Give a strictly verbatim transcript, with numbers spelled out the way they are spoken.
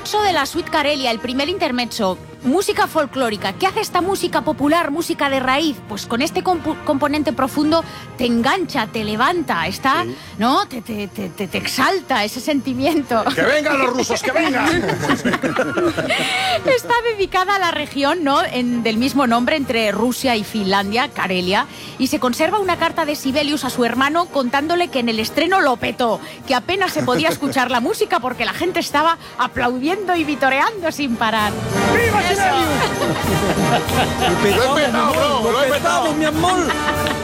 intermezzo de la suite Karelia, el primer intermezzo. Música folclórica. ¿Qué hace esta música popular, música de raíz? Pues con este comp- componente profundo te engancha, te levanta, está, sí. ¿no? Te, te, te, te, te exalta ese sentimiento. ¡Que vengan los rusos, que vengan! Está dedicada a la región, ¿no? En, del mismo nombre, entre Rusia y Finlandia, Karelia, y se conserva una carta de Sibelius a su hermano contándole que en el estreno lo petó, que apenas se podía escuchar la música porque la gente estaba aplaudiendo y vitoreando sin parar. ¡Viva Sibelius! Lo he petado, mi amor, lo he petado, mi amor.